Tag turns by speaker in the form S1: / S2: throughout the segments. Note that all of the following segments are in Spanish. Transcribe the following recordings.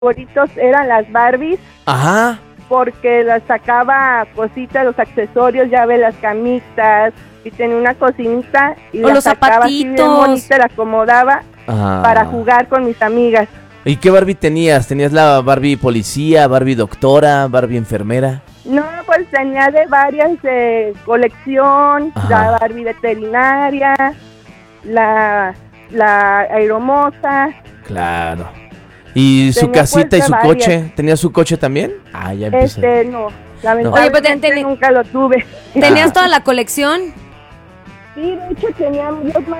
S1: favoritos eran las Barbies.
S2: Ajá.
S1: Porque las sacaba cositas, los accesorios, ya ve, las camitas, y tenía una cocinita y
S3: o
S1: la
S3: los
S1: sacaba así bien
S3: zapatitos.
S1: bonita, la acomodaba para jugar con mis amigas.
S2: ¿Y qué Barbie tenías? ¿Tenías la Barbie policía, Barbie doctora, Barbie enfermera?
S1: No, pues tenía de varias de colección, la Barbie veterinaria, la aeromoza.
S2: Claro. ¿Y su casita y su coche? ¿Tenía su coche tamén? Ah, ya empecé.
S1: No, lamentablemente nunca lo tuve.
S3: ¿Tenías toda la colección?
S1: Sí, de hecho tenía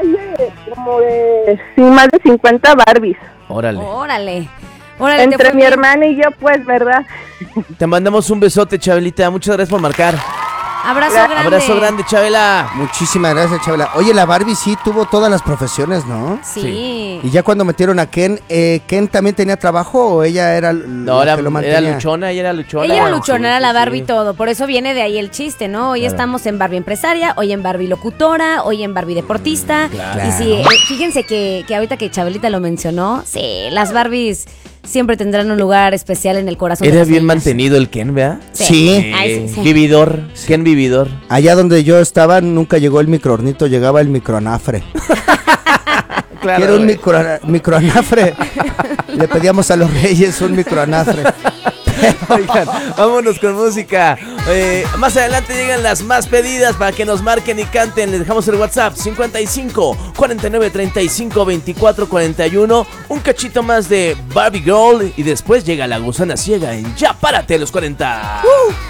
S1: más de 50 Barbies.
S2: Órale.
S1: Entre mi hermana y yo, pues, ¿verdad?
S2: Te mandamos un besote, Chabelita. Muchas gracias por marcar.
S3: Abrazo
S2: grande, Chabela.
S4: Muchísimas gracias, Chabela. Oye, la Barbie sí tuvo todas las profesiones, ¿no?
S3: Sí.
S4: Y ya cuando metieron a Ken, ¿Ken también tenía trabajo o ella era la que lo mantenía?
S2: Era luchona, ella era luchona.
S3: Ella era luchona, era la Barbie todo. Por eso viene de ahí el chiste, ¿no? Hoy estamos en Barbie empresaria, hoy en Barbie locutora, hoy en Barbie deportista.
S2: Claro.
S3: Y sí, fíjense que ahorita que Chabelita lo mencionó, sí, las Barbies siempre tendrán un lugar especial en el corazón.
S2: Era bien mantenido el Ken, ¿verdad?
S4: Sí.
S3: Ay, sí.
S2: Vividor, Ken vividor.
S4: Allá donde yo estaba nunca llegó el microornito, llegaba el microanafre.
S2: Claro,
S4: Quiero un microanafre. Le pedíamos a los reyes un microanafre.
S2: Oigan, vámonos con música. Más adelante llegan las más pedidas para que nos marquen y canten. Les dejamos el WhatsApp 55 49 35 24 41. Un cachito más de Barbie Girl y después llega la gusana ciega en Ya Párate los 40.